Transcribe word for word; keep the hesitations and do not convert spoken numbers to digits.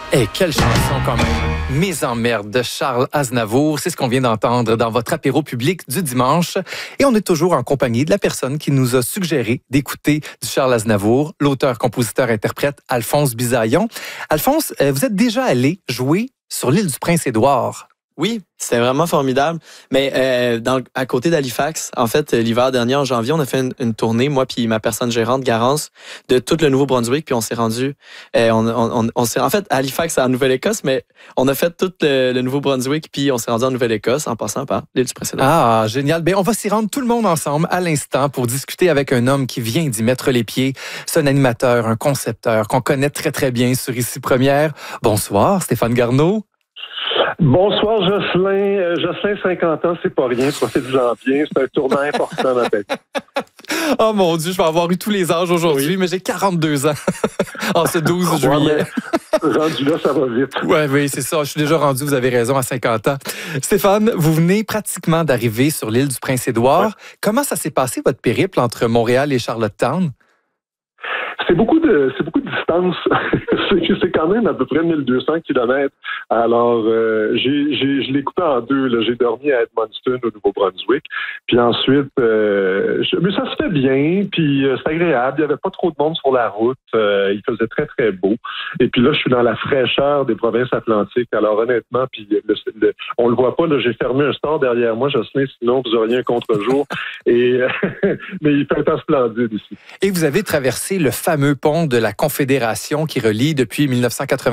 Et quelle chanson quand même! Mise en merde de Charles Aznavour, c'est ce qu'on vient d'entendre dans votre apéro public du dimanche. Et on est toujours en compagnie de la personne qui nous a suggéré d'écouter du Charles Aznavour, l'auteur, compositeur, interprète Alphonse Bisaillon. Alphonse, vous êtes déjà allé jouer sur l'île du Prince-Édouard. Oui, c'était vraiment formidable. Mais euh, dans, à côté d'Halifax, en fait, l'hiver dernier, en janvier, on a fait une, une tournée, moi puis ma personne gérante, Garance, de tout le Nouveau-Brunswick, puis on s'est rendu... Euh, on, on, on, on s'est, en fait, à Halifax, c'est en Nouvelle-Écosse, mais on a fait tout le, le Nouveau-Brunswick, puis on s'est rendu en Nouvelle-Écosse en passant par l'île du Prince-Édouard. Ah, génial. Bien, on va s'y rendre tout le monde ensemble à l'instant pour discuter avec un homme qui vient d'y mettre les pieds. C'est un animateur, un concepteur qu'on connaît très, très bien sur Ici Première. Bonsoir, Stéphane Garneau. Bonsoir, Jocelyn. Euh, Jocelyn, cinquante ans, c'est pas rien. Profitez-en bien. C'est un tournant important dans ma tête. Oh mon Dieu, je vais avoir eu tous les âges aujourd'hui, oui. Mais j'ai quarante-deux ans en ce douze juillet. Ouais, rendu là, ça va vite. Oui, oui, c'est ça. Je suis déjà rendu, vous avez raison, à cinquante ans. Stéphane, vous venez pratiquement d'arriver sur l'île du Prince-Édouard. Ouais. Comment ça s'est passé, votre périple entre Montréal et Charlottetown? C'est beaucoup de, c'est beaucoup de distance. c'est, c'est quand même à peu près mille deux cents kilomètres. Alors, euh, j'ai, j'ai, je l'ai coupé en deux. Là. J'ai dormi à Edmundston, au Nouveau-Brunswick. Puis ensuite, euh, je, mais ça se fait bien. Puis euh, c'est agréable. Il n'y avait pas trop de monde sur la route. Euh, il faisait très, très beau. Et puis là, je suis dans la fraîcheur des provinces atlantiques. Alors honnêtement, puis le, le, on le voit pas. Là, j'ai fermé un store derrière moi, Jocelyn. Sinon, vous auriez un contre-jour. Et mais il fait un temps splendide ici. Et vous avez traversé le fameux pont de la Confédération qui relie depuis mille neuf cent quatre-vingt